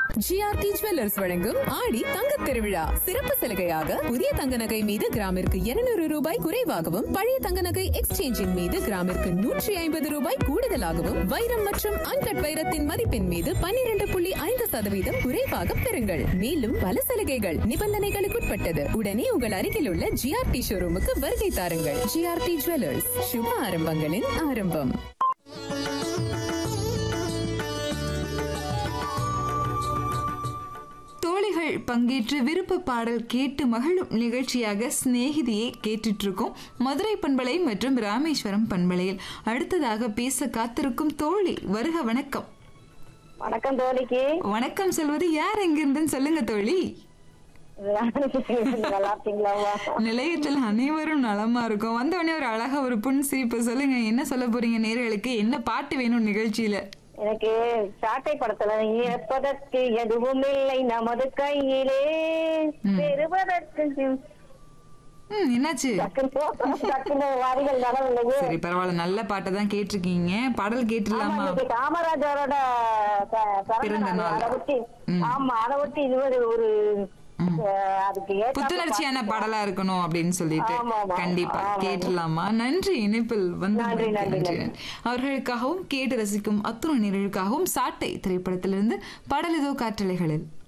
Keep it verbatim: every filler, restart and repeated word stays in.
GRT jewellers வழங்கும் ஆடி தங்க திருவிழா சிறப்பு சலுகையாக புதிய தங்க நகை மீது கிராமிற்கு இருநூறு ரூபாய் குறைவாகவும் பழைய தங்க நகை எக்ஸ்சேஞ்சின் மீது கிராமிற்கு நூற்றி ஐம்பது ரூபாய் கூடுதலாகவும் வைரம் மற்றும் அன்கட் வைரத்தின் மதிப்பின் மீது பன்னிரண்டு புள்ளி ஐந்து சதவீதம் குறைவாக பெறுங்கள். மேலும் பல சலுகைகள் நிபந்தனைகளுக்குட்பட்டது. உடனே உங்கள் அருகில் உள்ள ஜிஆர்டி ஷோரூமுக்கு வருகை தாருங்கள். ஜிஆர்டி ஜுவல்லர்ஸ், சுப ஆரம்பங்களின் ஆரம்பம். தோழிகள் பங்கேற்று விருப்ப பாடல் கேட்டு மகிழும் நிகழ்ச்சியாக சிநேகிதியை கேட்டுட்டு இருக்கோம். மதுரை பண்பலை மற்றும் ராமேஸ்வரம் பண்பலையில் அடுத்ததாக பேச காத்திருக்கும் தோழி வருக. வணக்கம். வணக்கம் தோழிக்கு. வணக்கம் சொல்வது யார், எங்கிருந்துன்னு சொல்லுங்க தோழி. நிலையத்தில் அனைவரும் நலமா இருக்கும். வந்தவொடனே ஒரு அழகா ஒரு புன் சிரிப்பு சொல்லுங்க. என்ன சொல்ல போறீங்க நேயர்களுக்கு? என்ன பாட்டு வேணும் நிகழ்ச்சியில? எனக்கு சாட்டை படத்துல இழப்பதற்கு எதுவும் இல்லை நமது கையிலே பெறுவதற்கு என்னாச்சு? வரிகள் நடவில்லையே. சரி பரவாயில்ல, நல்ல பாட்டை தான் கேட்டிருக்கீங்க. பாடல் கேட்டுலாமா? காமராஜரோட பிறந்த நாள். அதை ஒட்டி ஆமா அதை ஒட்டி இது ஒரு ஒரு புத்துணர்ச்சியான பாடலா இருக்கணும் அப்படின்னு சொல்லிட்டு கண்டிப்பா கேட்டுலாமா? நன்றி இணைப்பில் வந்து. அவர்களுக்காகவும் கேட்டு ரசிக்கும் அத்துணை நேர்களுக்காகவும் சாட்டை திரைப்படத்திலிருந்து பாடல் இதோ காற்றலைகளில்.